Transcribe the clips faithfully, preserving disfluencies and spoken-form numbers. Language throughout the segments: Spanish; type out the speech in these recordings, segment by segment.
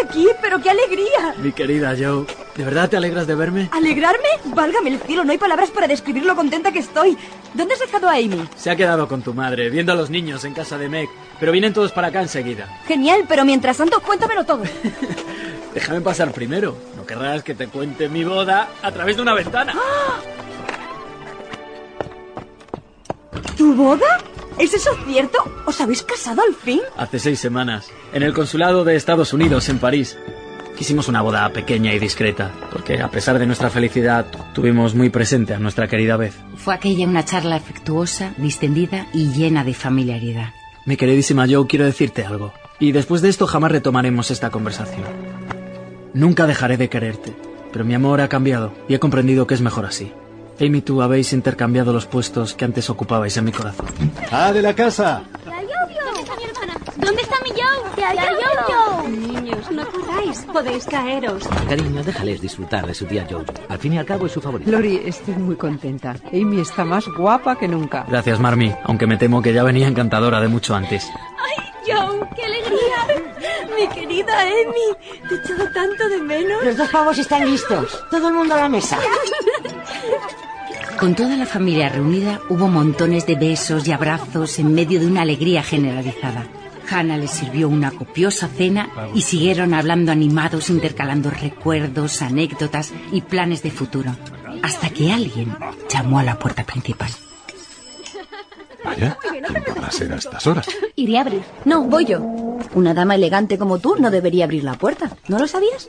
aquí, pero qué alegría. Mi querida Joe, ¿de verdad te alegras de verme? ¿Alegrarme? Válgame el cielo, no hay palabras para describir lo contenta que estoy. ¿Dónde has dejado a Amy? Se ha quedado con tu madre, viendo a los niños en casa de Meg, pero vienen todos para acá enseguida. Genial, pero mientras tanto, cuéntamelo todo. Déjame pasar primero. No querrás que te cuente mi boda a través de una ventana. ¿Tu boda? ¿Es eso cierto? ¿Os habéis casado al fin? Hace seis semanas, en el consulado de Estados Unidos, en París. Quisimos una boda pequeña y discreta, porque a pesar de nuestra felicidad, tuvimos muy presente a nuestra querida Beth. Fue aquella una charla afectuosa, distendida y llena de familiaridad. Mi queridísima Joe, quiero decirte algo. Y después de esto jamás retomaremos esta conversación. Nunca dejaré de quererte, pero mi amor ha cambiado y he comprendido que es mejor así. Amy y tú habéis intercambiado los puestos que antes ocupabais en mi corazón. ¡Ah, de la casa! ¿Dónde está mi hermana? ¿Dónde está mi Joe? ¡Ya, Joe! Niños, no corráis, podéis caeros. Cariño, déjales disfrutar de su tía Joe. Al fin y al cabo es su favorita. Lori, estoy muy contenta. Amy está más guapa que nunca. Gracias, Marmee, aunque me temo que ya venía encantadora de mucho antes. ¡Ay, Joe, qué alegría! Mi querida Amy, te he echado tanto de menos. Los dos pavos están listos. Todo el mundo a la mesa. Con toda la familia reunida hubo montones de besos y abrazos en medio de una alegría generalizada. Hannah les sirvió una copiosa cena y siguieron hablando animados, intercalando recuerdos, anécdotas y planes de futuro, hasta que alguien llamó a la puerta principal. Vaya, ¿quién podrá ser a estas horas? Iré a abrir. No, voy yo. Una dama elegante como tú no debería abrir la puerta. ¿No lo sabías?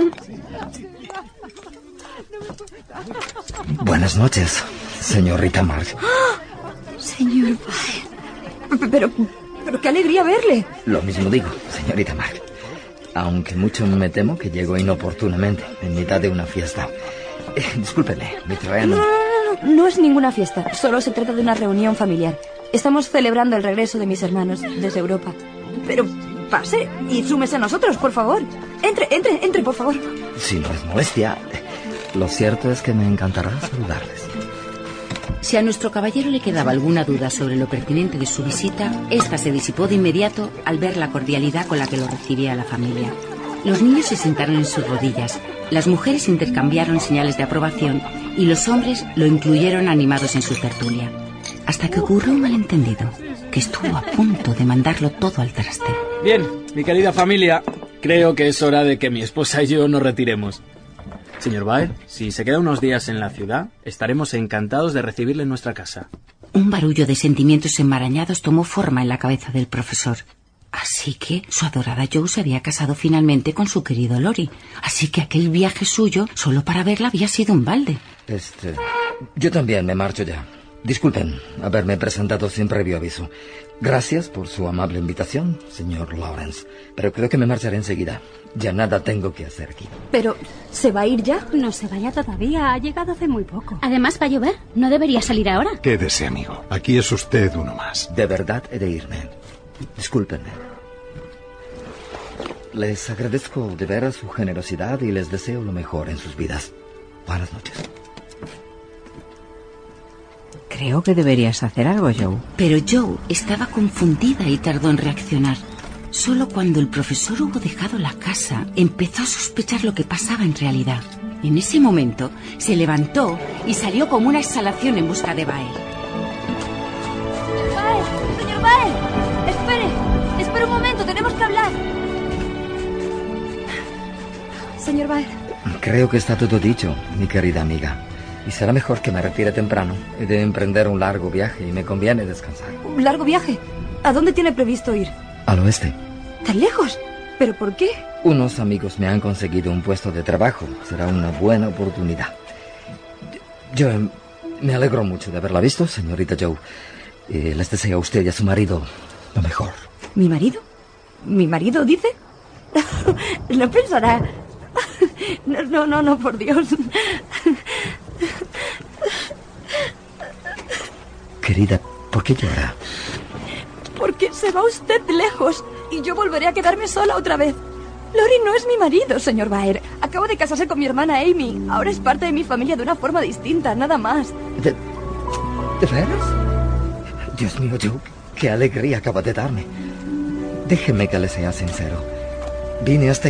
Buenas noches, señorita Mark. ¡Oh! Señor Baer. Pero, pero qué alegría verle. Lo mismo digo, señorita Mark. Aunque mucho me temo que llego inoportunamente, en mitad de una fiesta. Eh, discúlpeme, me traen... No, no, no, no, no es ninguna fiesta. Solo se trata de una reunión familiar. Estamos celebrando el regreso de mis hermanos desde Europa. Pero pase y súmese a nosotros, por favor. Entre, entre, entre, por favor. Si no es molestia... Lo cierto es que me encantará saludarles. Si a nuestro caballero le quedaba alguna duda sobre lo pertinente de su visita, esta se disipó de inmediato al ver la cordialidad con la que lo recibía la familia. Los niños se sentaron en sus rodillas, las mujeres intercambiaron señales de aprobación y los hombres lo incluyeron animados en su tertulia. Hasta que ocurrió un malentendido, que estuvo a punto de mandarlo todo al traste. Bien, mi querida familia, creo que es hora de que mi esposa y yo nos retiremos. Señor Baer, si se queda unos días en la ciudad, estaremos encantados de recibirle en nuestra casa. Un barullo de sentimientos enmarañados tomó forma en la cabeza del profesor. Así que su adorada Joe se había casado finalmente con su querido Lori. Así que aquel viaje suyo, solo para verla, había sido un balde. Este... Yo también me marcho ya. Disculpen haberme presentado sin previo aviso. Gracias por su amable invitación, señor Lawrence. Pero creo que me marcharé enseguida. Ya nada tengo que hacer aquí. Pero, ¿se va a ir ya? No se vaya todavía, ha llegado hace muy poco. Además, va a llover. ¿No debería salir ahora? Quédese, amigo. Aquí es usted uno más. De verdad he de irme. Discúlpenme. Les agradezco de veras su generosidad y les deseo lo mejor en sus vidas. Buenas noches. Creo que deberías hacer algo, Joe. Pero Joe estaba confundida y tardó en reaccionar. Solo cuando el profesor hubo dejado la casa, empezó a sospechar lo que pasaba en realidad. En ese momento, se levantó y salió como una exhalación en busca de Baer. ¡Señor Baer! ¡Señor Baer! ¡Espere! ¡Espere un momento! ¡Tenemos que hablar! Señor Baer. Creo que está todo dicho, mi querida amiga. Y será mejor que me retire temprano. He de emprender un largo viaje y me conviene descansar. ¿Un largo viaje? ¿A dónde tiene previsto ir? Al oeste. ¿Tan lejos? ¿Pero por qué? Unos amigos me han conseguido un puesto de trabajo. Será una buena oportunidad. Yo eh, me alegro mucho de haberla visto, señorita Joe. Eh, les deseo a usted y a su marido lo mejor. ¿Mi marido? ¿Mi marido dice? No pensará... No, no, no, no, por Dios. Querida, ¿por qué llora? Porque se va usted lejos y yo volveré a quedarme sola otra vez. Lori no es mi marido, señor Baer. Acabo de casarse con mi hermana Amy. Ahora es parte de mi familia de una forma distinta, nada más. ¿De, ¿de veras? Dios mío, Joe, qué alegría acaba de darme. Déjeme que le sea sincero. Vine hasta